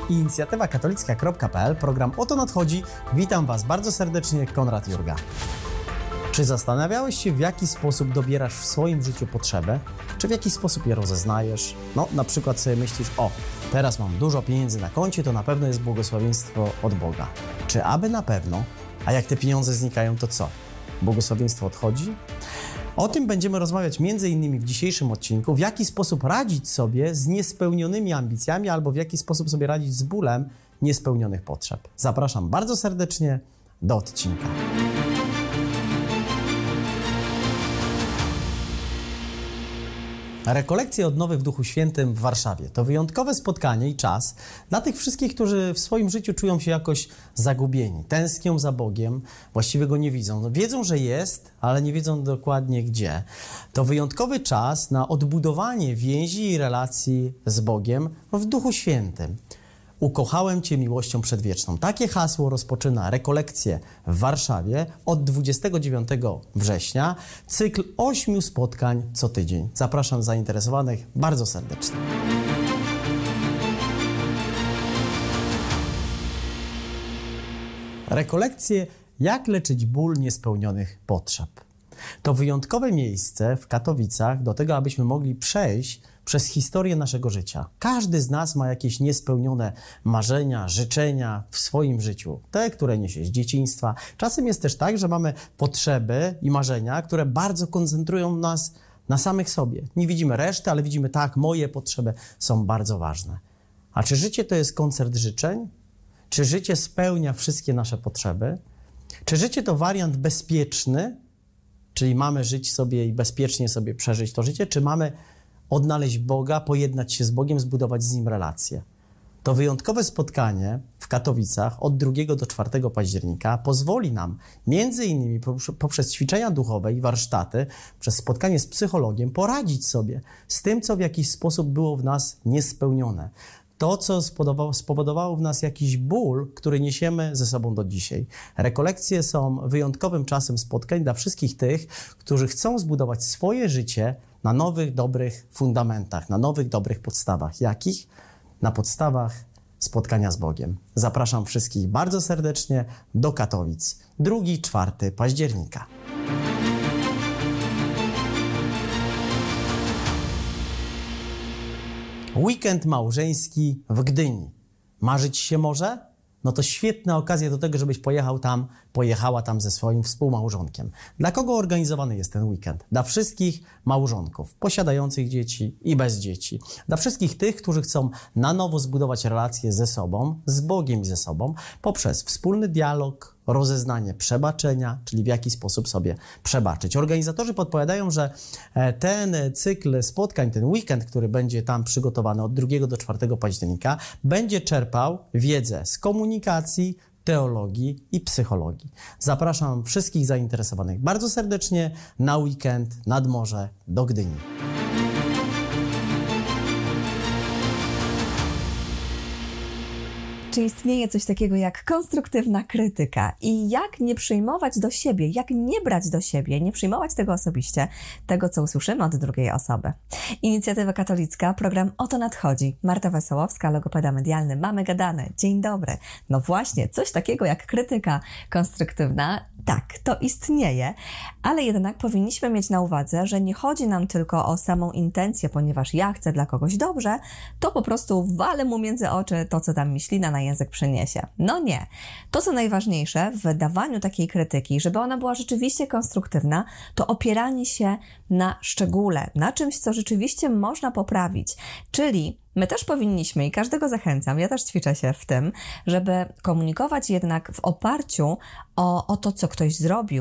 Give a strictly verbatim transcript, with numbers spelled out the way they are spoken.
inicjatywa katolicka kropka p l, program Oto nadchodzi. Witam Was bardzo serdecznie, Konrad Jurga. Czy zastanawiałeś się, w jaki sposób dobierasz w swoim życiu potrzeby? Czy w jaki sposób je rozeznajesz? No, na przykład sobie myślisz, o, teraz mam dużo pieniędzy na koncie, to na pewno jest błogosławieństwo od Boga. Czy aby na pewno? A jak te pieniądze znikają, to co? Błogosławieństwo odchodzi? O tym będziemy rozmawiać między innymi w dzisiejszym odcinku, w jaki sposób radzić sobie z niespełnionymi ambicjami albo w jaki sposób sobie radzić z bólem niespełnionych potrzeb. Zapraszam bardzo serdecznie do odcinka. Rekolekcje odnowy w Duchu Świętym w Warszawie to wyjątkowe spotkanie i czas dla tych wszystkich, którzy w swoim życiu czują się jakoś zagubieni, tęsknią za Bogiem, właściwie Go nie widzą. No, wiedzą, że jest, ale nie wiedzą dokładnie gdzie. To wyjątkowy czas na odbudowanie więzi i relacji z Bogiem w Duchu Świętym. Ukochałem Cię miłością przedwieczną. Takie hasło rozpoczyna rekolekcję w Warszawie od dwudziestego dziewiątego września. Cykl ośmiu spotkań co tydzień. Zapraszam zainteresowanych bardzo serdecznie. Rekolekcje jak leczyć ból niespełnionych potrzeb. To wyjątkowe miejsce w Katowicach do tego, abyśmy mogli przejść przez historię naszego życia. Każdy z nas ma jakieś niespełnione marzenia, życzenia w swoim życiu. Te, które niesie z dzieciństwa. Czasem jest też tak, że mamy potrzeby i marzenia, które bardzo koncentrują nas na samych sobie. Nie widzimy reszty, ale widzimy tak, moje potrzeby są bardzo ważne. A czy życie to jest koncert życzeń? Czy życie spełnia wszystkie nasze potrzeby? Czy życie to wariant bezpieczny? Czyli mamy żyć sobie i bezpiecznie sobie przeżyć to życie? Czy mamy odnaleźć Boga, pojednać się z Bogiem, zbudować z Nim relacje? To wyjątkowe spotkanie w Katowicach od drugiego do czwartego października pozwoli nam między innymi poprzez ćwiczenia duchowe i warsztaty, przez spotkanie z psychologiem poradzić sobie z tym, co w jakiś sposób było w nas niespełnione. To, co spowodowało w nas jakiś ból, który niesiemy ze sobą do dzisiaj. Rekolekcje są wyjątkowym czasem spotkań dla wszystkich tych, którzy chcą zbudować swoje życie na nowych, dobrych fundamentach, na nowych, dobrych podstawach. Jakich? Na podstawach spotkania z Bogiem. Zapraszam wszystkich bardzo serdecznie do Katowic. drugiego do czwartego października. Weekend małżeński w Gdyni. Marzyć się może? No to świetna okazja do tego, żebyś pojechał tam, pojechała tam ze swoim współmałżonkiem. Dla kogo organizowany jest ten weekend? Dla wszystkich małżonków, posiadających dzieci i bez dzieci. Dla wszystkich tych, którzy chcą na nowo zbudować relacje ze sobą, z Bogiem i ze sobą, poprzez wspólny dialog, rozeznanie przebaczenia, czyli w jaki sposób sobie przebaczyć. Organizatorzy podpowiadają, że ten cykl spotkań, ten weekend, który będzie tam przygotowany od drugiego do czwartego października, będzie czerpał wiedzę z komunikacji, teologii i psychologii. Zapraszam wszystkich zainteresowanych bardzo serdecznie na weekend nad morze do Gdyni. Czy istnieje coś takiego jak konstruktywna krytyka i jak nie przyjmować do siebie, jak nie brać do siebie, nie przyjmować tego osobiście, tego co usłyszymy od drugiej osoby. Inicjatywa katolicka, program Oto nadchodzi. Marta Wesołowska, logopeda medialny, Mamy Gadane. Dzień dobry. No właśnie, coś takiego jak krytyka konstruktywna, tak, to istnieje, ale jednak powinniśmy mieć na uwadze, że nie chodzi nam tylko o samą intencję, ponieważ ja chcę dla kogoś dobrze, to po prostu walę mu między oczy to, co tam myślina na język przyniesie. No nie. To, co najważniejsze w dawaniu takiej krytyki, żeby ona była rzeczywiście konstruktywna, to opieranie się na szczególe, na czymś, co rzeczywiście można poprawić. Czyli my też powinniśmy, i każdego zachęcam, ja też ćwiczę się w tym, żeby komunikować jednak w oparciu o, o to, co ktoś zrobił,